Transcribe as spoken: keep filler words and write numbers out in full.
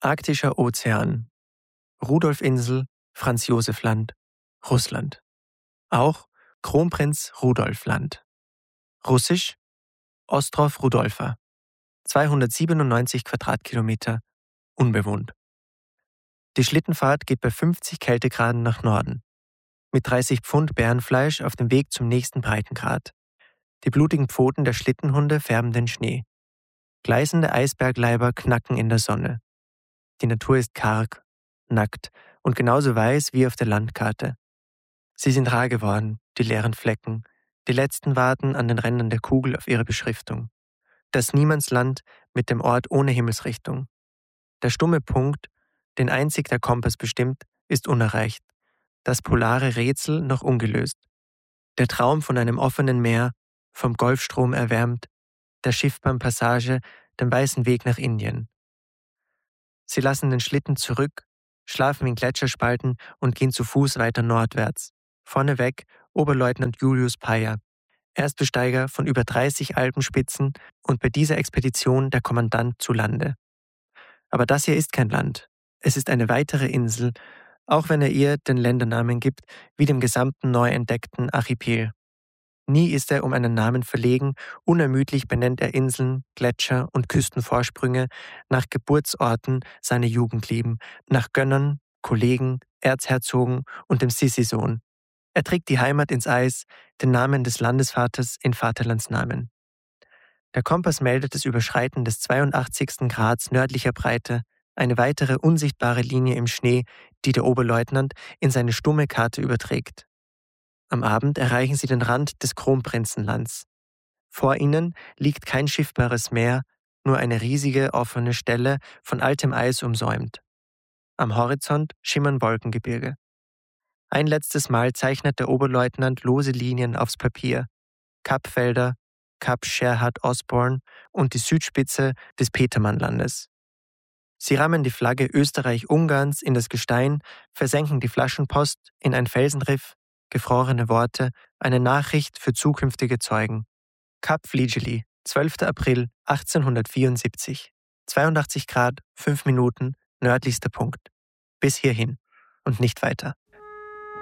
Arktischer Ozean, Rudolfinsel, Franz-Josef-Land, Russland. Auch Kronprinz-Rudolf-Land. Russisch Ostrov Rudolfa, zweihundertsiebenundneunzig Quadratkilometer, unbewohnt. Die Schlittenfahrt geht bei fünfzig Kältegraden nach Norden. Mit dreißig Pfund Bärenfleisch auf dem Weg zum nächsten Breitengrad. Die blutigen Pfoten der Schlittenhunde färben den Schnee. Gleißende Eisbergleiber knacken in der Sonne. Die Natur ist karg, nackt und genauso weiß wie auf der Landkarte. Sie sind rar geworden, die leeren Flecken. Die letzten warten an den Rändern der Kugel auf ihre Beschriftung. Das Niemandsland mit dem Ort ohne Himmelsrichtung. Der stumme Punkt, den einzig der Kompass bestimmt, ist unerreicht. Das polare Rätsel noch ungelöst. Der Traum von einem offenen Meer, vom Golfstrom erwärmt, der Schiffbahnpassage, den weißen Weg nach Indien. Sie lassen den Schlitten zurück, schlafen in Gletscherspalten und gehen zu Fuß weiter nordwärts. Vorneweg Oberleutnant Julius Payer, Erstbesteiger von über dreißig Alpenspitzen und bei dieser Expedition der Kommandant zu Lande. Aber das hier ist kein Land. Es ist eine weitere Insel, auch wenn er ihr den Ländernamen gibt, wie dem gesamten neu entdeckten Archipel. Nie ist er um einen Namen verlegen, unermüdlich benennt er Inseln, Gletscher und Küstenvorsprünge nach Geburtsorten seiner Jugendlieben, nach Gönnern, Kollegen, Erzherzogen und dem Sissi-Sohn. Er trägt die Heimat ins Eis, den Namen des Landesvaters in Vaterlandsnamen. Der Kompass meldet das Überschreiten des zweiundachtzigsten Grads nördlicher Breite, eine weitere unsichtbare Linie im Schnee, die der Oberleutnant in seine stumme Karte überträgt. Am Abend erreichen sie den Rand des Kronprinzenlands. Vor ihnen liegt kein schiffbares Meer, nur eine riesige offene Stelle von altem Eis umsäumt. Am Horizont schimmern Wolkengebirge. Ein letztes Mal zeichnet der Oberleutnant lose Linien aufs Papier. Kapfelder, Kap Sherhard Osborne und die Südspitze des Petermannlandes. Sie rammen die Flagge Österreich-Ungarns in das Gestein, versenken die Flaschenpost in ein Felsenriff, gefrorene Worte, eine Nachricht für zukünftige Zeugen. Kap Fligely, zwölfter April achtzehnhundertvierundsiebzig. zweiundachtzig Grad, fünf Minuten, nördlichster Punkt. Bis hierhin und nicht weiter.